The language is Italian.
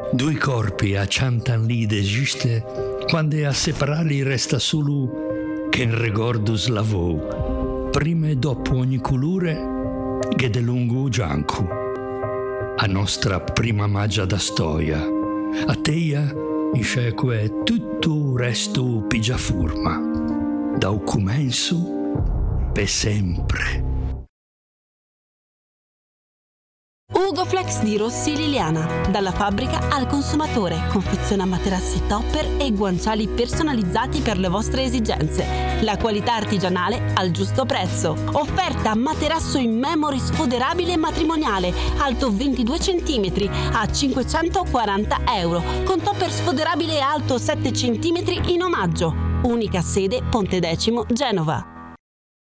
Due corpi acciantan lì d'esiste, quando a separarli resta solo che in regordus lavò, prima e dopo ogni colore che de lungo gianco. A nostra prima magia da storia, a teia isceque tutto resto pigia forma, da un comenzo per sempre. Ugo Flex di Rossi Liliana, dalla fabbrica al consumatore, confeziona materassi topper e guanciali personalizzati per le vostre esigenze. La qualità artigianale al giusto prezzo. Offerta materasso in memory sfoderabile e matrimoniale, alto 22 cm a 540 euro, con topper sfoderabile alto 7 cm in omaggio. Unica sede Ponte Decimo, Genova.